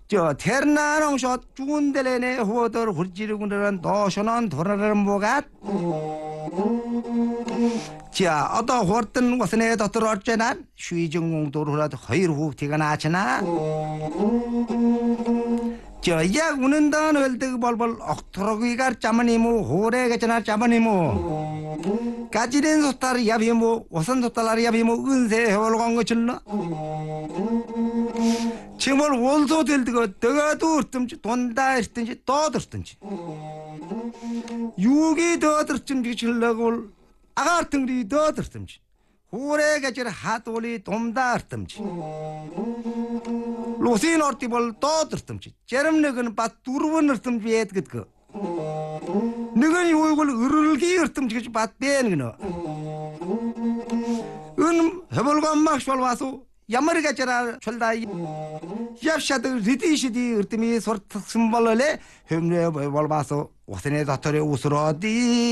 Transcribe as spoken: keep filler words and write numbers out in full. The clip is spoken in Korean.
저 테르나롱 숏 주운데레네 후어더 훌지르군들은 도셔넌 도라르는 뭐가 자 어떤 호르튼 것에 더 들어왔잖아 쉬정공도로라도 허일 후티가 나잖아 저약 우는던 얼뜨 벌벌 억토로기가 짜마니모 호래가잖아 짜마니모 까지된 소탈이 야비모 오선 소탈이 야비모 은세 해월로 간 것을나 정말 원소 될 때가 더가도 얻든지 돈다 했든지 또 얻든지 육이 더 얻든지 질라고 아가르등리 더 얻든지 호래가지라 하도리 돔다 얻든지 로신 어티볼 또 얻든지 제름너는 바 두르번 얻든지 애드그 너는 요걸 으르르기 얻든지 바 빼는 거 은 해볼고 막 와서 야머리가처럼 철다 yapşadı ritişidi ırtimi sort sımbalı le hümle bolbaso osene dahtore usrodi